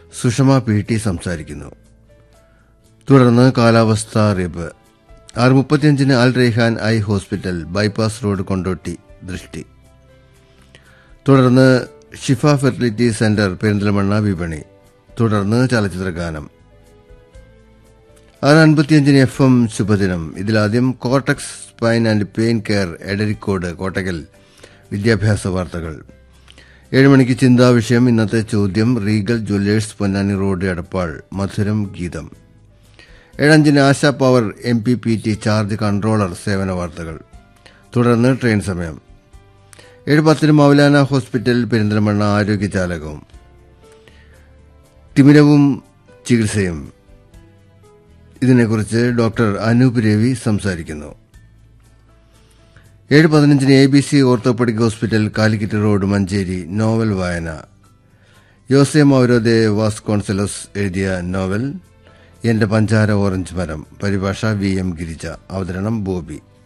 Sushma PT സംസാരിക്കുന്നു. തുടർന്ന് കാലാവസ്ഥാ അറിയിപ്പ്. 6:35 അൽ Raihan eye hospital, bypass road, Kondotty ദൃഷ്ടി. തുടർന്ന് ഷിഫ ഫെർട്ടിലിറ്റി സെന്റർ, പെരിന്തൽമണ്ണ വിപണി. തുടർന്ന് ചലച്ചിത്രഗാനം. 6:55 FM ശുഭദിനം. ഇതിലാദ്യം cortex spine and pain care, Edarikode, Kottakkal വിദ്യാഭ്യാസ വാർത്തകൾ. 7 മണിക്ക് ചിന്താവിഷയം. ഇന്നത്തെ ചോദ്യം: Regal Jewellers, Ponnani road, Edappal, മധുരം ഗീതം. 7:05 ASHA power MPPT charge controller സേവന വാർത്തകൾ. തുടർന്ന് ട്രെയിൻ സമയം. 7:10 മൗലാന ഹോസ്പിറ്റൽ, പെരിന്തൽമണ്ണ ആരോഗ്യജാലകവും തിമിരവും ചികിത്സയും. ഇതിനെക്കുറിച്ച് ഡോക്ടർ അനൂപ് രവി സംസാരിക്കുന്നു. 7:15 ABC orthopaedic hospital, Calicut road, Manjeri novel വായന. യോസെ മൗരോദെ വാസ്കോൺസെലോസ് എഴുതിയ നോവൽ എന്റെ പഞ്ചാര ഓറഞ്ച് മരം. പരിഭാഷ VM ഗിരിജ. അവതരണം ബോബി.